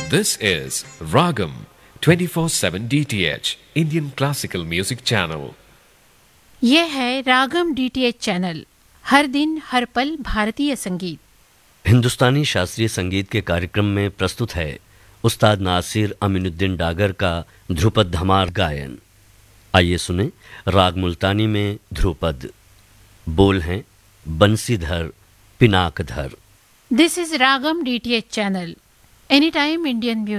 This is Ragam 24/7 DTH Indian Classical Music Channel. ये है रागम DTH channel, हर दिन हर पल भारतीय संगीत। हिंदुस्तानी शास्त्रीय संगीत के कार्यक्रम में प्रस्तुत है उस्ताद नासिर अमीनुद्दीन डागर का ध्रुपद धमार गायन। आइए सुने राग मुल्तानी में ध्रुपद। बोल हैं Bansidhar पिनाकधर। This is ragam DTH channel, any time Indian music.